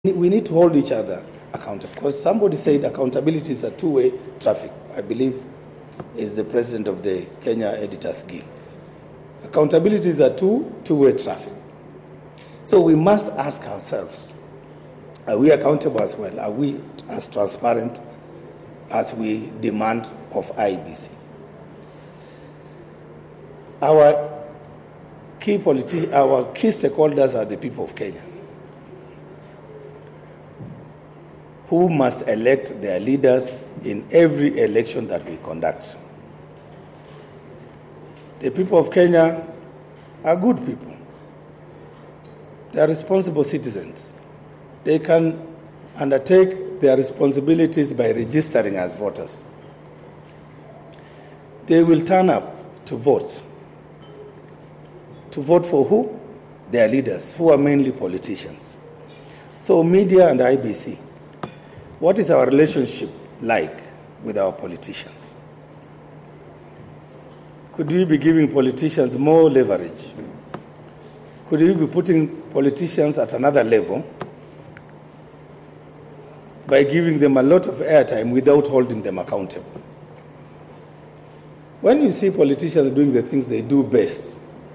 We need to hold each other accountable, because somebody said accountability is a two-way traffic. I believe is the president of the Kenya Editors Guild. Accountability is a two-way traffic. So we must ask ourselves, are we accountable as well? Are we as transparent as we demand of IEBC? Our key stakeholders are the people of Kenya, who must elect their leaders in every election that we conduct. The people of Kenya are good people. They are responsible citizens. They can undertake their responsibilities by registering as voters. They will turn up to vote. To vote for who? Their leaders, who are mainly politicians. So media and IEBC, what is our relationship like with our politicians? Could we be giving politicians more leverage? Could we be putting politicians at another level by giving them a lot of airtime without holding them accountable? When you see politicians doing the things they do best,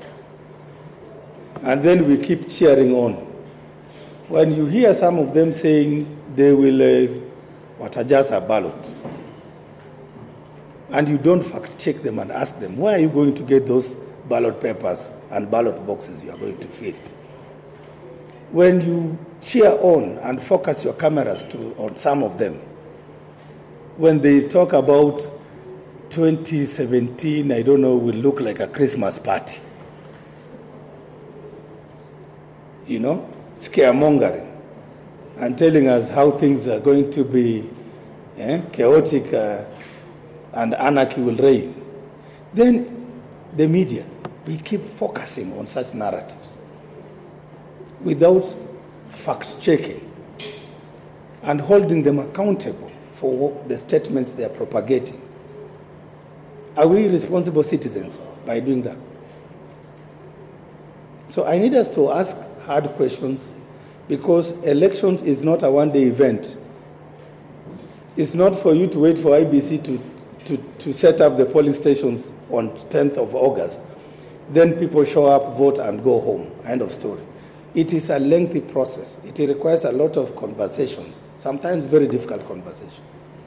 and then we keep cheering on, when you hear some of them saying they will adjust a ballot, and you don't fact-check them and ask them, where are you going to get those ballot papers and ballot boxes you are going to fill? When you cheer on and focus your cameras on some of them, when they talk about 2017, I don't know, will look like a Christmas party, you know, scaremongering, and telling us how things are going to be chaotic and anarchy will reign, then the media, we keep focusing on such narratives without fact-checking and holding them accountable for the statements they are propagating. Are we responsible citizens by doing that? So I need us to ask hard questions, because elections is not a one-day event. It's not for you to wait for IEBC to set up the polling stations on 10th of August. Then people show up, vote, and go home. End of story. It is a lengthy process. It requires a lot of conversations, sometimes very difficult conversations.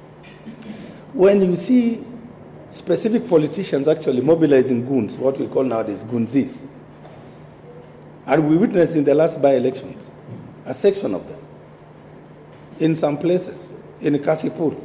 When you see specific politicians actually mobilizing goons, what we call nowadays goonsies, and we witnessed in the last by-elections a section of them in some places, in Kasipul,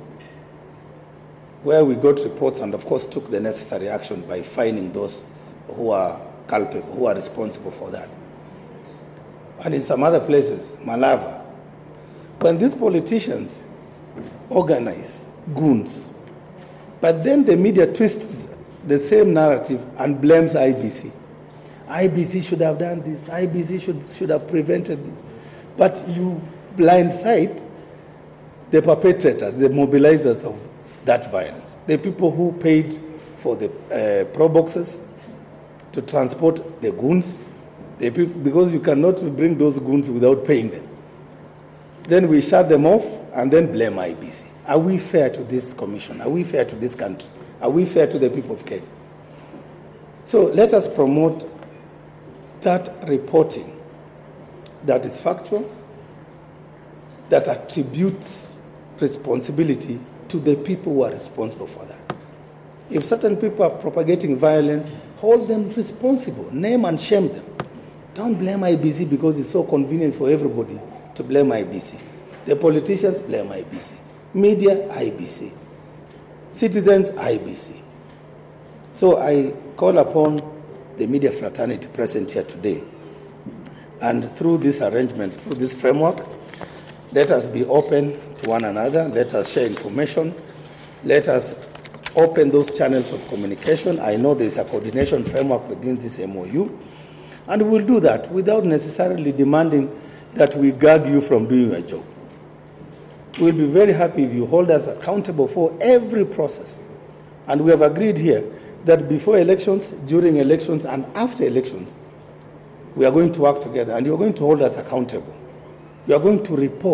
where we got reports and, of course, took the necessary action by fining those who are culpable, who are responsible for that. And in some other places, Malava, when these politicians organize goons, but then the media twists the same narrative and blames IEBC. IEBC should have done this. IEBC should have prevented this. But you blindside the perpetrators, the mobilizers of that violence, the people who paid for the pro boxes to transport the goons, because you cannot bring those goons without paying them. Then we shut them off and then blame IEBC. Are we fair to this commission? Are we fair to this country? Are we fair to the people of Kenya? So let us promote that reporting that is factual, that attributes responsibility to the people who are responsible for that. If certain people are propagating violence, hold them responsible, name and shame them. Don't blame IEBC because it's so convenient for everybody to blame IEBC. The politicians blame IEBC. Media, IEBC. Citizens, IEBC. So I call upon the media fraternity present here today, and through this arrangement, through this framework, let us be open to one another, let us share information, let us open those channels of communication. I know there is a coordination framework within this MOU, and we will do that without necessarily demanding that we gag you from doing your job. We'll be very happy if you hold us accountable for every process. And we have agreed here that before elections, during elections, and after elections, we are going to work together, and you're going to hold us accountable. You are going to report.